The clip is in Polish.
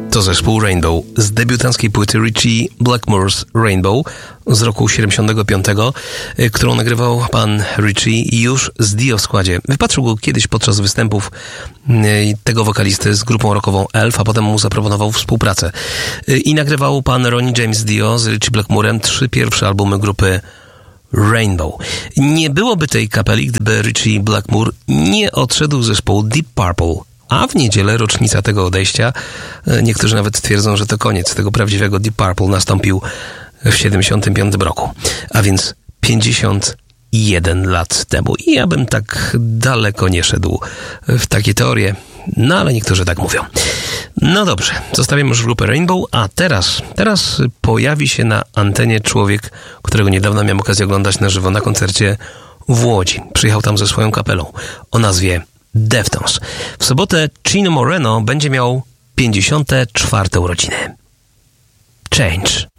To zespół Rainbow z debiutanckiej płyty Ritchie Blackmore's Rainbow z roku 75, którą nagrywał pan Ritchie już z Dio w składzie. Wypatrzył go kiedyś podczas występów tego wokalisty z grupą rockową Elf, a potem mu zaproponował współpracę. I nagrywał pan Ronnie James Dio z Ritchie Blackmorem 3 pierwsze albumy grupy Rainbow. Nie byłoby tej kapeli, gdyby Ritchie Blackmore nie odszedł z zespołu Deep Purple. A w niedzielę rocznica tego odejścia. Niektórzy nawet twierdzą, że to koniec tego prawdziwego Deep Purple nastąpił w 75 roku. A więc 51 lat temu. I ja bym tak daleko nie szedł w takie teorie. No ale niektórzy tak mówią. No dobrze, zostawiam już grupę Rainbow, a teraz pojawi się na antenie człowiek, którego niedawno miałem okazję oglądać na żywo na koncercie w Łodzi. Przyjechał tam ze swoją kapelą o nazwie Deftones. W sobotę Chino Moreno będzie miał 54. urodziny. Change.